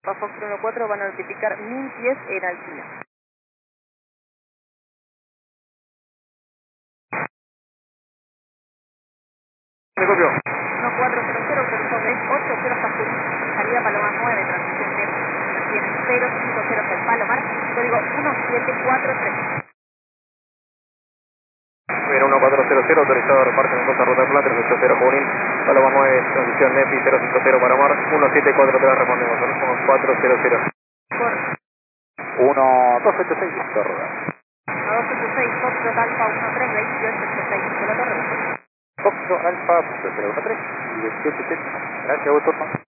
Fox 14 van a notificar 1000 pies en altura. Me copió. 1400, autorizado de 80 hasta Junín, salida Palomar 9, transmisión de tiene 050 el Palomar, código 1743. Bien, 1400, autorizado reparte en Costa Ruta Plata, 380 Junín, Palomar 9, transición NEPI 050 Palomar, 1743 respondemos, 1400. Por 1286, Costa Ruta. a 286, Foxtrot Alfa 13, 2886, de la torre. Foxo Alfa 013, 1880. Gracias, Augusto.